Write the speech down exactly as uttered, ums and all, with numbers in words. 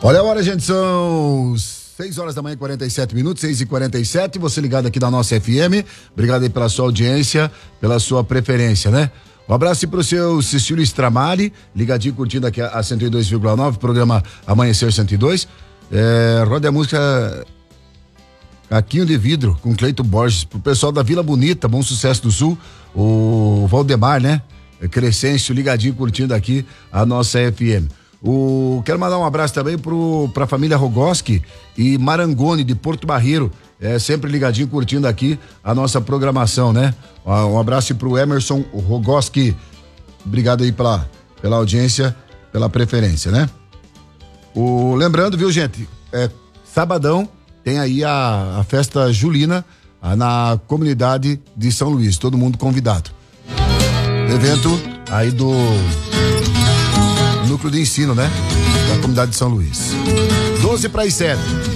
Olha a hora, gente, são seis horas da manhã, quarenta e sete minutos, seis e quarenta e sete, você ligado aqui da nossa F M, obrigado aí pela sua audiência, pela sua preferência, né? Um abraço pro seu Cecílio Stramari, ligadinho, curtindo aqui a, a cento e dois vírgula nove, programa Amanhecer cento e dois, é, roda a música Caquinho de Vidro, com Cleito Borges, pro pessoal da Vila Bonita, Bom Sucesso do Sul, o Valdemar, né? Crescêncio, ligadinho, curtindo aqui a nossa F M. O, quero mandar um abraço também pro, pra família Rogoski e Marangoni de Porto Barreiro, é, sempre ligadinho, curtindo aqui a nossa programação, né? Um abraço pro Emerson Rogoski, obrigado aí pela, pela audiência, pela preferência, né? O, lembrando, viu, gente, é, sabadão tem aí a, a festa julina a, na comunidade de São Luís, todo mundo convidado. Evento aí do núcleo de ensino, né? Da comunidade de São Luís. doze para as sete.